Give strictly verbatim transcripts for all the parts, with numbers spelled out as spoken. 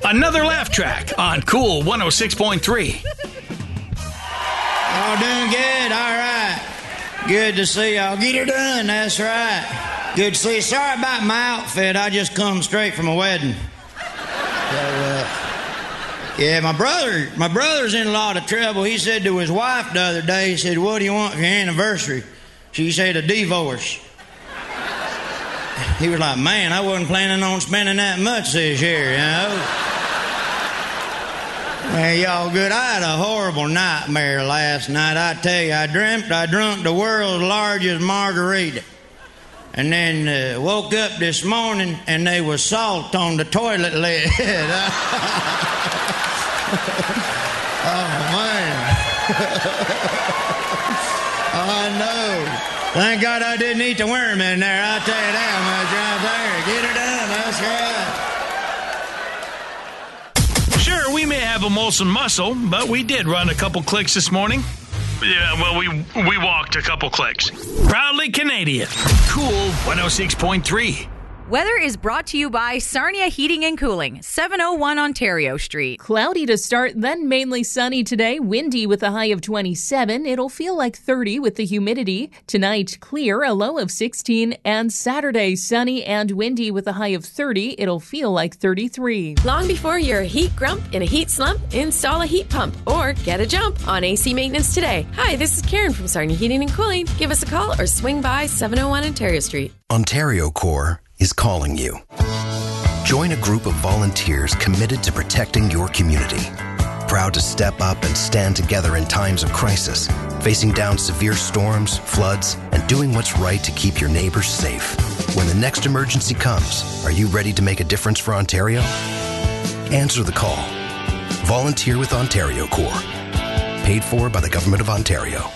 Another laugh track on Cool one oh six point three. All doing good? All right. Good to see y'all. Get her done, that's right. Good to see you. Sorry about my outfit. I just come straight from a wedding. So, uh, yeah, my brother, my brother's in a lot of trouble. He said to his wife the other day, he said, what do you want for your anniversary? She said, a divorce. He was like, man, I wasn't planning on spending that much this year, you know? Man, y'all good. I had a horrible nightmare last night. I tell you, I dreamt I drunk the world's largest margarita. And then uh, woke up this morning and there was salt on the toilet lid. Oh, man. I know. Thank God I didn't eat the worm in there. I'll tell you that much right there. Get her done. That's right. Sure, we may have a Molson muscle, but we did run a couple clicks this morning. Yeah, well, we we walked a couple clicks. Proudly Canadian. Cool one oh six point three. Weather is brought to you by Sarnia Heating and Cooling, seven oh one Ontario Street. Cloudy to start, then mainly sunny today. Windy with a high of twenty-seven. It'll feel like thirty with the humidity. Tonight, clear, a low of sixteen. And Saturday, sunny and windy with a high of thirty. It'll feel like thirty-three. Long before you're a heat grump in a heat slump, install a heat pump or get a jump on A C maintenance today. Hi, this is Karen from Sarnia Heating and Cooling. Give us a call or swing by seven oh one Ontario Street. Ontario Corps is calling you. Join a group of volunteers committed to protecting your community. Proud to step up and stand together in times of crisis, facing down severe storms, floods, and doing what's right to keep your neighbors safe. When the next emergency comes, are you ready to make a difference for Ontario? Answer the call. Volunteer with Ontario Corps. Paid for by the Government of Ontario.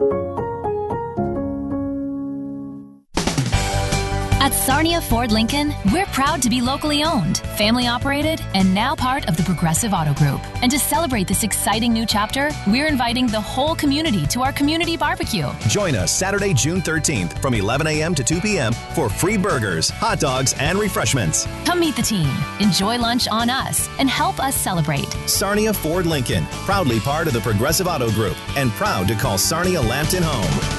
At Sarnia Ford Lincoln, we're proud to be locally owned, family operated, and now part of the Progressive Auto Group. And to celebrate this exciting new chapter, we're inviting the whole community to our community barbecue. Join us Saturday, June thirteenth from eleven a.m. to two p.m. for free burgers, hot dogs, and refreshments. Come meet the team, enjoy lunch on us, and help us celebrate. Sarnia Ford Lincoln, proudly part of the Progressive Auto Group, and proud to call Sarnia Lambton home.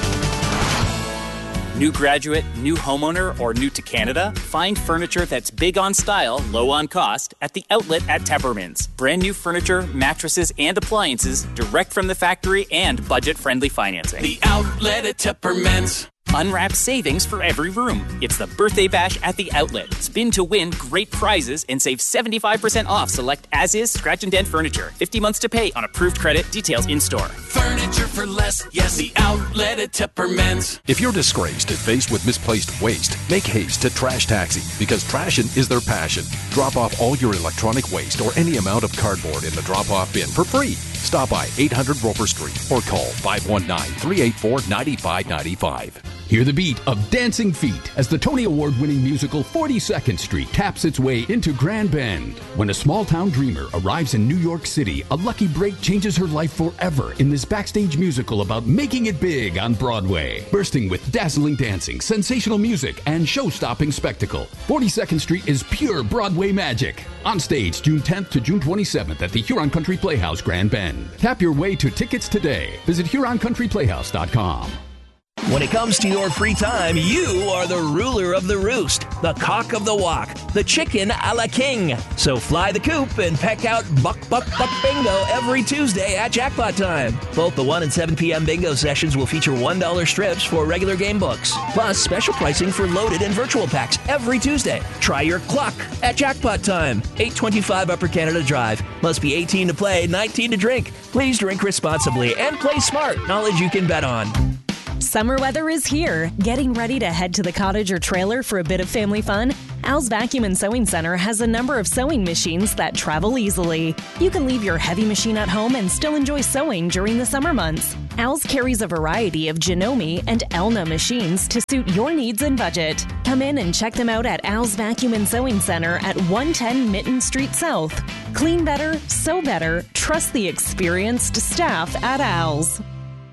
New graduate, new homeowner, or new to Canada? Find furniture that's big on style, low on cost at the outlet at Teppermans. Brand new furniture, mattresses, and appliances direct from the factory and budget-friendly financing. The outlet at Teppermans. Unwrapped savings for every room. It's the Birthday Bash at the Outlet. Spin to win great prizes and save seventy-five percent off select as-is scratch and dent furniture. fifty months to pay on approved credit. Details in-store. Furniture for less. Yes, the Outlet at Teppermans. If you're disgraced and faced with misplaced waste, make haste to Trash Taxi because trashing is their passion. Drop off all your electronic waste or any amount of cardboard in the drop-off bin for free. Stop by eight hundred Roper Street or call five one nine, three eight four, nine five nine five. Hear the beat of Dancing Feet as the Tony Award-winning musical forty-second Street taps its way into Grand Bend. When a small-town dreamer arrives in New York City, a lucky break changes her life forever in this backstage musical about making it big on Broadway. Bursting with dazzling dancing, sensational music, and show-stopping spectacle, forty-second Street is pure Broadway magic. On stage June tenth to June twenty-seventh at the Huron Country Playhouse, Grand Bend. Tap your way to tickets today. Visit Huron Country Playhouse dot com. When it comes to your free time, you are the ruler of the roost, the cock of the walk, the chicken a la king. So fly the coop and peck out Buck Buck Buck Bingo every Tuesday at Jackpot Time. Both the one and seven p.m. bingo sessions will feature one dollar strips for regular game books, plus special pricing for loaded and virtual packs every Tuesday. Try your cluck at Jackpot Time, eight twenty-five Upper Canada Drive. Must be eighteen to play, nineteen to drink. Please drink responsibly and play smart. Knowledge you can bet on. Summer weather is here. Getting ready to head to the cottage or trailer for a bit of family fun? Al's Vacuum and Sewing Center has a number of sewing machines that travel easily. You can leave your heavy machine at home and still enjoy sewing during the summer months. Al's carries a variety of Janome and Elna machines to suit your needs and budget. Come in and check them out at Al's Vacuum and Sewing Center at one ten Mitten Street South. Clean better, sew better. Trust the experienced staff at Al's.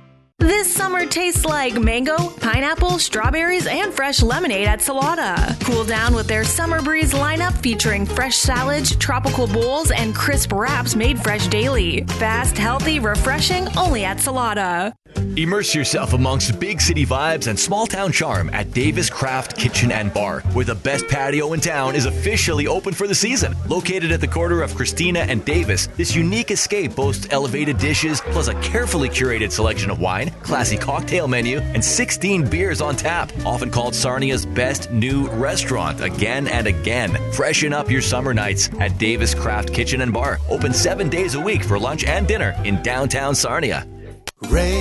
This summer tastes like mango, pineapple, strawberries, and fresh lemonade at Salada. Cool down with their Summer Breeze lineup featuring fresh salads, tropical bowls, and crisp wraps made fresh daily. Fast, healthy, refreshing, only at Salada. Immerse yourself amongst big city vibes and small town charm at Davis Craft Kitchen and Bar, where the best patio in town is officially open for the season. Located at the corner of Christina and Davis, this unique escape boasts elevated dishes, plus a carefully curated selection of wine, classy cocktail menu, and sixteen beers on tap. Often called Sarnia's best new restaurant again and again. Freshen up your summer nights at Davis Craft Kitchen and Bar. Open seven days a week for lunch and dinner in downtown Sarnia. Ray